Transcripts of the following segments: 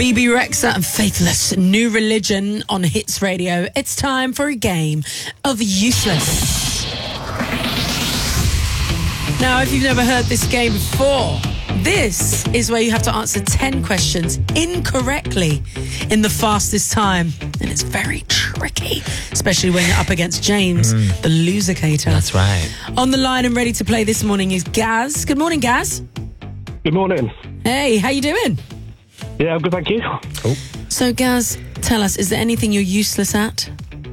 Bebe Rexha and Faithless, New Religion on Hits Radio. It's time for a game of Useless. Now, if you've never heard this game before, this is where you have to answer 10 questions incorrectly in the fastest time. And it's very tricky, especially when you're up against James, the losercator. That's right. On the line and ready to play this morning is Gaz. Good morning, Gaz. Good morning. Hey, how you doing? Yeah, I'm good, thank you. Cool. So, Gaz, tell us, is there anything you're useless at?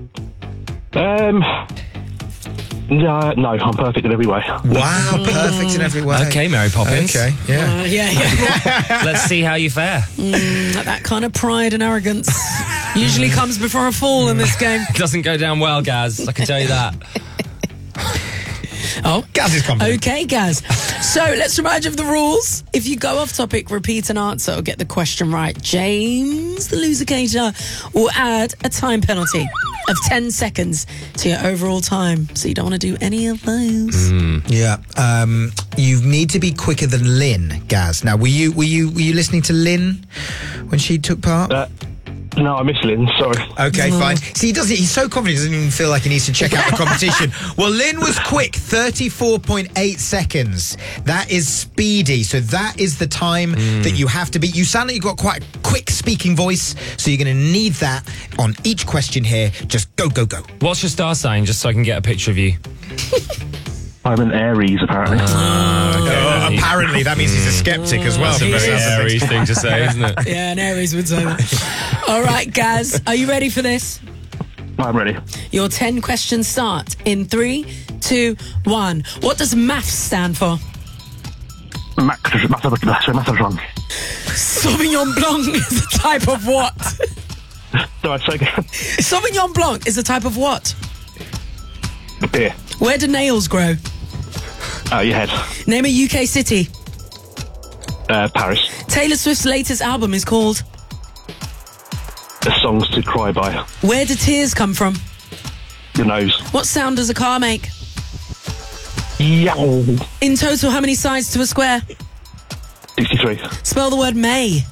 No, I'm perfect in every way. Wow, perfect in every way. Okay, Mary Poppins. Okay, yeah. Yeah. Let's see how you fare. That kind of pride and arrogance usually comes before a fall in this game. Doesn't go down well, Gaz. I can tell you that. Oh, Gaz is confident. okay, Gaz. So let's remind you of the rules. If you go off topic, repeat an answer or get the question right, James, the losercator, will add a time penalty of 10 seconds to your overall time. So you don't want to do any of those. Yeah. You need to be quicker than Lynn, Gaz. Now, were you listening to Lynn when she took part? No, I miss Lynn, sorry. Okay, fine. See, he's so confident he doesn't even feel like he needs to check out the competition. Well, Lynn was quick, 34.8 seconds. That is speedy. So that is the time that you have to beat. You sound like you've got quite a quick speaking voice, so you're going to need that on each question here. Just go, go, go. What's your star sign, just so I can get a picture of you? I'm an Aries, apparently. Apparently, that means he's a skeptic as well. That's a very Aries thing to say, isn't it? Yeah, an Aries would say that. All right, Gaz, are you ready for this? I'm ready. Your 10 questions start in 3, 2, 1. What does MAFS stand for? Macedon. Sauvignon Blanc is a type of what? Sorry, say again. Sauvignon Blanc is a type of what? Beer. Where do nails grow? Your head. Name a UK city. Paris. Taylor Swift's latest album is called? The songs to cry by. Where do tears come from? Your nose. What sound does a car make? Yow. In total, how many sides to a square? 63. Spell the word May.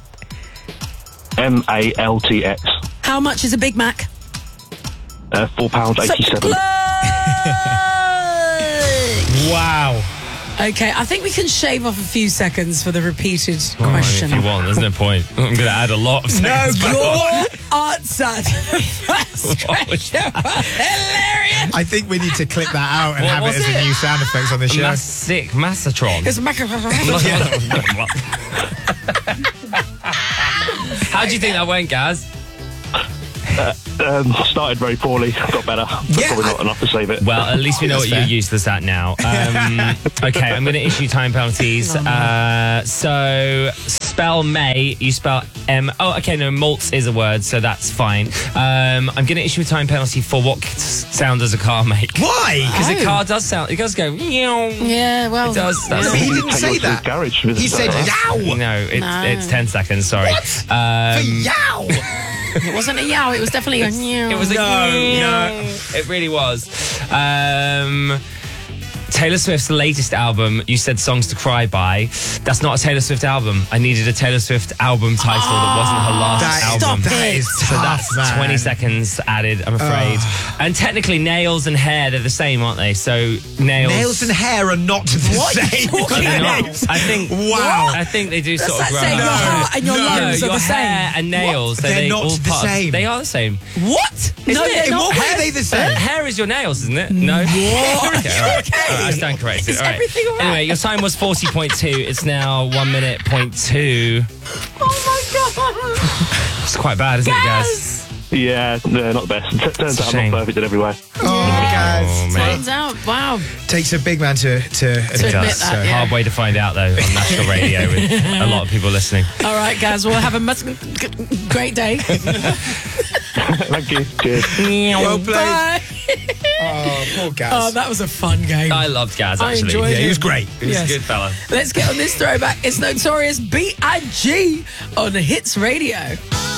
MALTX. How much is a Big Mac? £4.87. Wow. Okay, I think we can shave off a few seconds for the repeated I mean, question. if you want, there's no point. I'm going to add a lot of seconds. Your answer to the first question was hilarious. I think we need to clip that out and have it as a new sound effects on the show. Massatron. It's How do you think that went, Gaz? Started very poorly, got better. But probably not enough to save it. Well, at least we know what That's you're fair. useless at now. Okay, I'm going to issue time penalties. So, spell May, you spell M. Oh, okay, no, malts is a word, so that's fine. I'm going to issue a time penalty for what sound does a car make? Why? Because a car does sound, it does go, Yeah, well. it does. That's No, but he didn't Take say you to that. the garage. He said yow. No, it's 10 seconds, sorry. For yow. It wasn't a yow, it was definitely a yow. It was a No. It really was. Taylor Swift's latest album, you said Songs to Cry By. That's not a Taylor Swift album. I needed a Taylor Swift album title that wasn't her last album. That is So tough, that's man. 20 seconds added, I'm afraid. And technically, nails and hair, they're the same, aren't they? So nails and hair are not the same. Are they not? I think. Wow. I think they do sort of that grow say up. your heart and your lungs are your the same? hair and nails. They're they not all the part of- same. They are the same. What? Isn't it? In what way are they the same? Hair is your nails, isn't it? No. Okay, all right. All right, I stand corrected. Is All right. everything all right? Anyway, your time was 40.2. It's now 1 minute point 2. Oh my God. It's quite bad, isn't it, guys? Yeah, no, not the best. Turns out I'm shame. not perfect in every way. Oh, guys. Oh, mate. Turns out, wow. Takes a big man to admit admit that. that, So. yeah. Hard way to find out, though, on national radio with a lot of people listening. All right, guys, we'll have a great day. Thank you. Cheers. Well played. Bye. Oh, poor Gaz. Oh, that was a fun game. I loved Gaz, I actually. enjoyed Yeah, it. he was great. He was Yes. a good fella. Let's get on this throwback. It's Notorious B.I.G. on Hits Radio.